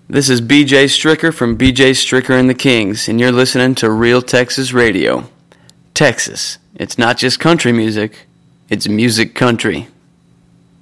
This is BJ Stricker from BJ Stricker and the Kings, and you're listening to Real Texas Radio. Texas, it's not just country music, it's music country.